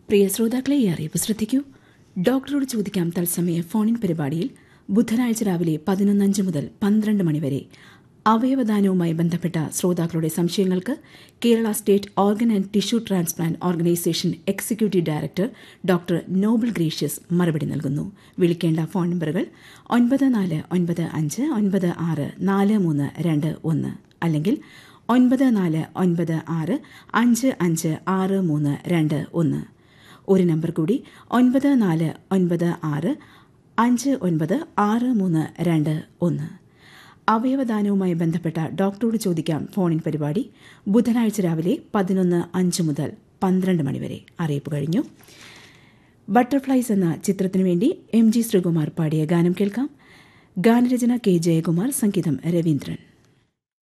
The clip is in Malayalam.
പ്രിയ ശ്രോതാക്കളെ ഈ അറിയിപ്പ് ശ്രദ്ധിക്കൂ. ഡോക്ടറോട് ചോദിക്കാം തത്സമയ ഫോണിൻ പരിപാടിയിൽ ബുധനാഴ്ച രാവിലെ 11:05 മുതൽ 12 മണിവരെ അവയവദാനവുമായി ബന്ധപ്പെട്ട ശ്രോതാക്കളുടെ സംശയങ്ങൾക്ക് Kerala state organ and tissue transplant organisation executive director doctor Nobel gracious മറുപടി നൽകുന്നു. വിളിക്കേണ്ട ഫോൺ നമ്പറുകൾ 9495964321 അല്ലെങ്കിൽ 9496556321. ഒരു നമ്പർ കൂടി 9495566321. അവയവദാനവുമായി ബന്ധപ്പെട്ട ഡോക്ടറോട് ചോദിക്കാം ഫോണിൻ പരിപാടി ബുധനാഴ്ച രാവിലെ 11:05 മുതൽ 12 മണിവരെ. അറിയിപ്പ് കഴിഞ്ഞു. ബട്ടർഫ്ലൈസ് എന്ന ചിത്രത്തിനു വേണ്ടി MG ശ്രീകുമാർ പാടിയ ഗാനം കേൾക്കാം. ഗാനരചന K. ജയകുമാർ, സംഗീതം രവീന്ദ്രൻ.